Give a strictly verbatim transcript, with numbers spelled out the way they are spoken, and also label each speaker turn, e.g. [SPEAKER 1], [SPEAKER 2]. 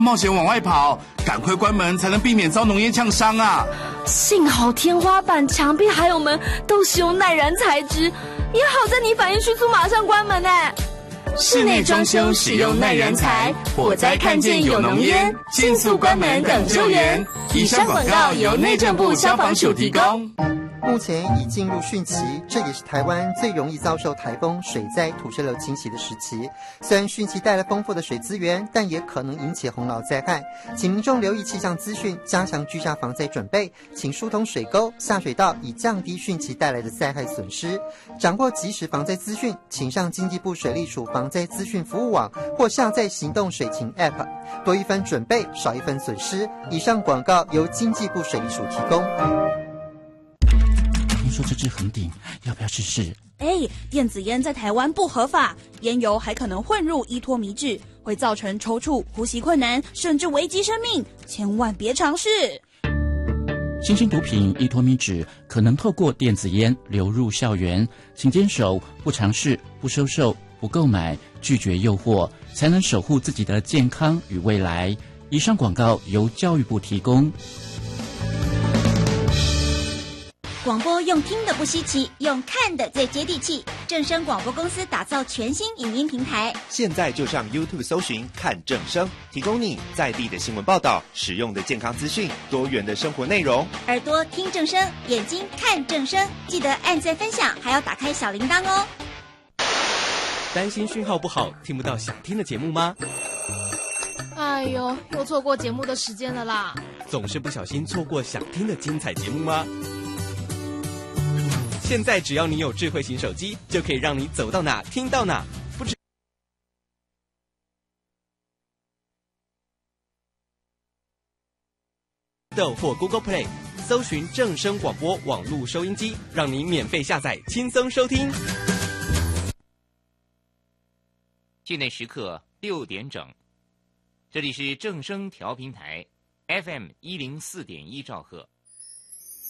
[SPEAKER 1] 冒险往外跑，赶快关门才能避免遭浓烟呛伤啊！
[SPEAKER 2] 幸好天花板、墙壁还有门都使用耐燃材质，也好在你反应迅速，马上关门哎。
[SPEAKER 1] 室内装修使用耐燃材，火灾看见有浓烟，迅速关门等救援。以上广告由内政部消防署提供。
[SPEAKER 3] 目前已进入汛期，这也是台湾最容易遭受台风、水灾、土石流侵袭的时期。虽然汛期带来丰富的水资源，但也可能引起洪涝灾害，请民众留意气象资讯，加强居家防灾准备，请疏通水沟、下水道，以降低汛期带来的灾害损失。掌握即时防灾资讯，请上经济部水利署防灾资讯服务网或下载行动水情 App， 多一分准备，少一分损失。以上广告由经济部水利署提供。
[SPEAKER 4] 听说这支横顶，要不要试试？
[SPEAKER 5] 哎，电子烟在台湾不合法，烟油还可能混入依托米脂，会造成抽搐、呼吸困难，甚至危及生命，千万别尝试。
[SPEAKER 4] 新兴毒品依托米脂可能透过电子烟流入校园，请坚守不尝试、不收受、不购买，拒绝诱惑，才能守护自己的健康与未来。以上广告由教育部提供。
[SPEAKER 6] 广播用听的不稀奇，用看的最接地气。正声广播公司打造全新影音平台，
[SPEAKER 7] 现在就上 YouTube 搜寻看正声，提供你在地的新闻报道、实用的健康资讯、多元的生活内容。
[SPEAKER 6] 耳朵听正声，眼睛看正声，记得按赞分享，还要打开小铃铛哦。
[SPEAKER 8] 担心讯号不好，听不到想听的节目吗？
[SPEAKER 9] 哎呦，又错过节目的时间了啦！
[SPEAKER 8] 总是不小心错过想听的精彩节目吗？现在只要你有智慧型手机，就可以让你走到哪听到哪。不止豆或 Google Play 搜寻正声广播网络收音机，让你免费下载，轻松收听。
[SPEAKER 10] 现在时刻六点整，这里是正声调频台 F M 一零四点一兆赫。